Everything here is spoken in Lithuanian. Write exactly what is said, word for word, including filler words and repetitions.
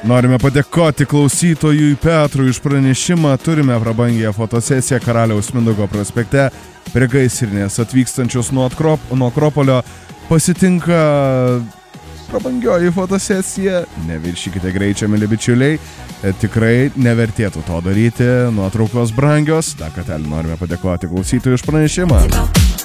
Norime padėkoti klausytojui Petrui iš pranešimą. Turime prabangią fotosesiją Karaliaus Mindaugo prospekte. Prie gaisrinės atvykstančius nuo, Akrop, nuo Akropolio pasitinka prabangioji fotosesija. Neviršykite greičio, mili bičiuliai. Tikrai nevertėtų to daryti. Nuotraukos brangios. Dar kartelį norime padėkoti klausytojui iš pranešimą.